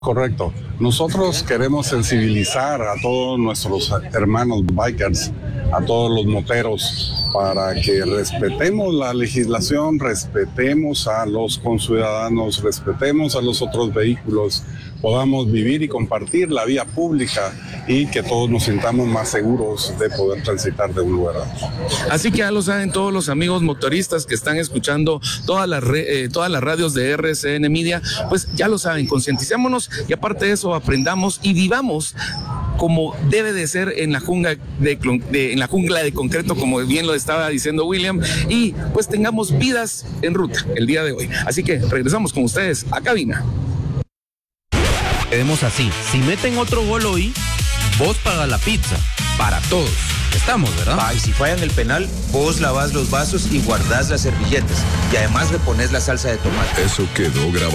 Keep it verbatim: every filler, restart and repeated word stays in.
Correcto. Nosotros queremos sensibilizar a todos nuestros hermanos bikers, a todos los moteros, para que respetemos la legislación, respetemos a los conciudadanos, respetemos a los otros vehículos, podamos vivir y compartir la vía pública y que todos nos sintamos más seguros de poder transitar de un lugar a otro. Así que ya lo saben todos los amigos motoristas que están escuchando todas las, re, eh, todas las radios de R C N Media, pues ya lo saben, concienticémonos y aparte de eso aprendamos y vivamos como debe de ser en la jungla de, de, en la jungla de concreto, como bien lo estaba diciendo William, y pues tengamos vidas en ruta el día de hoy. Así que regresamos con ustedes a cabina. Quedemos así, si meten otro gol hoy, vos pagas la pizza, para todos. Estamos, ¿verdad? Ah, y si fallan el penal, vos lavás los vasos y guardás las servilletas. Y además le pones la salsa de tomate. Eso quedó grabado.